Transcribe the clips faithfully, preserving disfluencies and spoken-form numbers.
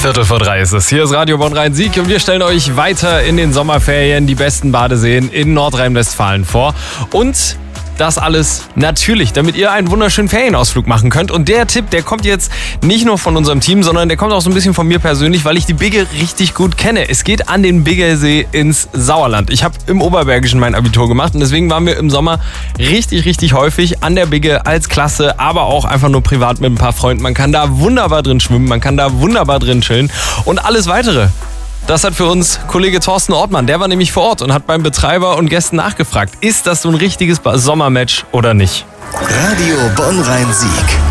Viertel vor drei ist es. Hier ist Radio Bonn-Rhein-Sieg und wir stellen euch weiter in den Sommerferien die besten Badeseen in Nordrhein-Westfalen vor. Und das alles natürlich, damit ihr einen wunderschönen Ferienausflug machen könnt. Und der Tipp, der kommt jetzt nicht nur von unserem Team, sondern der kommt auch so ein bisschen von mir persönlich, weil ich die Bigge richtig gut kenne. Es geht an den Biggesee ins Sauerland. Ich habe im Oberbergischen mein Abitur gemacht und deswegen waren wir im Sommer richtig, richtig häufig an der Bigge als Klasse, aber auch einfach nur privat mit ein paar Freunden. Man kann da wunderbar drin schwimmen, man kann da wunderbar drin chillen und alles weitere. Das hat für uns Kollege Thorsten Ortmann, der war nämlich vor Ort und hat beim Betreiber und Gästen nachgefragt, ist das so ein richtiges Sommermatch oder nicht? Radio Bonn-Rhein-Sieg.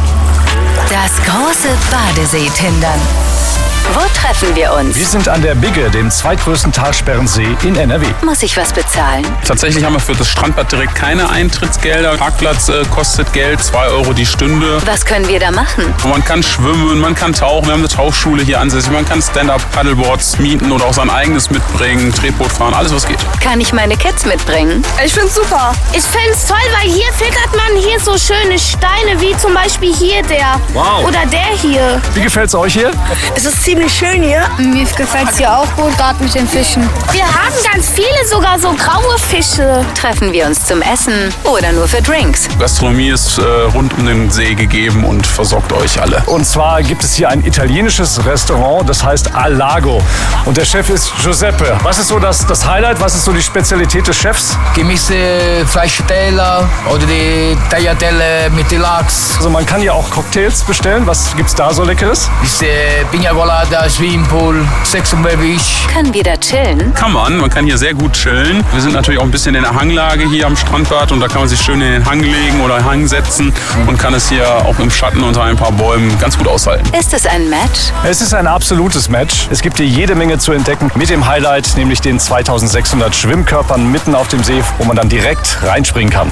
Das große Badesee-Tindern. Wo treffen wir uns? Wir sind an der Bigge, dem zweitgrößten Talsperrensee in N R W. Muss ich was bezahlen? Tatsächlich haben wir für das Strandbad direkt keine Eintrittsgelder. Parkplatz äh, kostet Geld, zwei Euro die Stunde. Was können wir da machen? Man kann schwimmen, man kann tauchen. Wir haben eine Tauchschule hier ansässig. Man kann Stand-Up-Paddleboards mieten oder auch sein eigenes mitbringen, Tretboot fahren, alles was geht. Kann ich meine Kids mitbringen? Ich find's super. Ich find's toll, weil hier filtert man hier so schöne Steine, wie zum Beispiel hier der. Wow. Oder der hier. Wie gefällt's euch hier? Es ist ziemlich schön hier. Mir gefällt's hier auch gut, gerade mit den Fischen. Wir haben ganz viele, sogar so graue Fische. Treffen wir uns zum Essen oder nur für Drinks? Gastronomie ist äh, rund um den See gegeben und versorgt euch alle. Und zwar gibt es hier ein italienisches Restaurant, das heißt Al Lago. Und der Chef ist Giuseppe. Was ist so das, das Highlight? Was ist so die Spezialität des Chefs? Gemischte Fleischteller oder die Tagliatelle mit Lachs. Also man kann ja auch Cocktails bestellen. Was gibt's da so Leckeres? Ist äh, Pina Colada, Swimmingpool, Sex und Beach. Können wir da chillen? Kann man, man kann hier sehr gut chillen. Wir sind natürlich auch ein bisschen in der Hanglage hier am Strandbad und da kann man sich schön in den Hang legen oder Hang setzen und kann es hier auch im Schatten unter ein paar Bäumen ganz gut aushalten. Ist es ein Match? Es ist ein absolutes Match. Es gibt hier jede Menge zu entdecken mit dem Highlight, nämlich den zweitausendsechshundert Schwimmkörpern mitten auf dem See, wo man dann direkt reinspringen kann.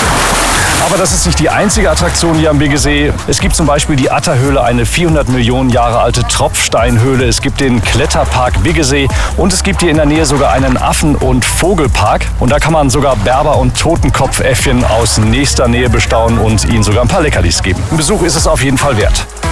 Aber das ist nicht die einzige Attraktion hier am Biggesee. Es gibt zum Beispiel die Atterhöhle, eine vierhundert Millionen Jahre alte Tropfsteinhöhle. Es gibt den Kletterpark Biggesee und es gibt hier in der Nähe sogar einen Affen- und Vogelpark. Und da kann man sogar Berber- und Totenkopfäffchen aus nächster Nähe bestaunen und ihnen sogar ein paar Leckerlis geben. Ein Besuch ist es auf jeden Fall wert.